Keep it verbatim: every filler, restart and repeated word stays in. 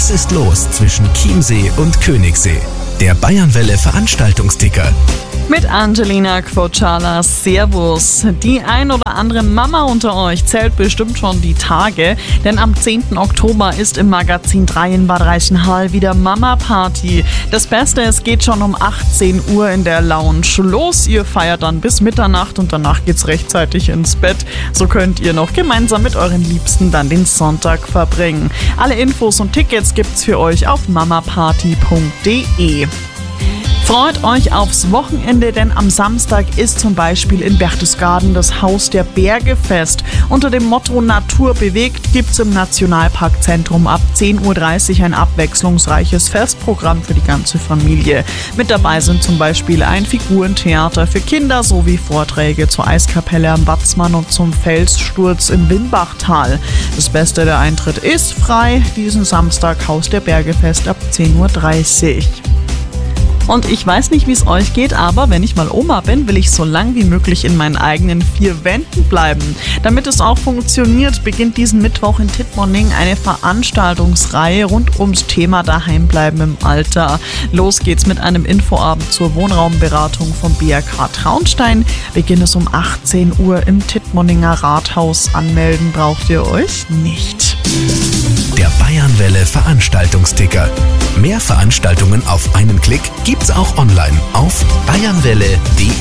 Was ist los zwischen Chiemsee und Königssee? Der Bayernwelle Veranstaltungsticker. Mit Angelina Kvotschala. Servus. Die ein oder andere Mama unter euch zählt bestimmt schon die Tage, denn am zehnten Oktober ist im Magazin drei in Bad Reichenhall wieder Mama-Party. Das Beste, es geht schon um achtzehn Uhr in der Lounge los. Ihr feiert dann bis Mitternacht und danach geht's rechtzeitig ins Bett. So könnt ihr noch gemeinsam mit euren Liebsten dann den Sonntag verbringen. Alle Infos und Tickets gibt's für euch auf mamaparty punkt de. Freut euch aufs Wochenende, denn am Samstag ist zum Beispiel in Berchtesgaden das Haus der Berge Fest. Unter dem Motto Natur bewegt gibt's im Nationalparkzentrum ab zehn Uhr dreißig ein abwechslungsreiches Festprogramm für die ganze Familie. Mit dabei sind zum Beispiel ein Figurentheater für Kinder sowie Vorträge zur Eiskapelle am Watzmann und zum Felssturz im Wimbachtal. Das Beste, der Eintritt ist frei. Diesen Samstag Haus der Berge Fest ab zehn Uhr dreißig. Und ich weiß nicht, wie es euch geht, aber wenn ich mal Oma bin, will ich so lang wie möglich in meinen eigenen vier Wänden bleiben. Damit es auch funktioniert, beginnt diesen Mittwoch in Tittmoning eine Veranstaltungsreihe rund ums Thema Daheimbleiben im Alter. Los geht's mit einem Infoabend zur Wohnraumberatung vom B R K Traunstein. Beginn ist um achtzehn Uhr im Tittmoninger Rathaus. Anmelden braucht ihr euch nicht. Der Bayernwelle Veranstaltungsticker. Mehr Veranstaltungen auf einen Klick gibt's auch online auf bayernwelle punkt de.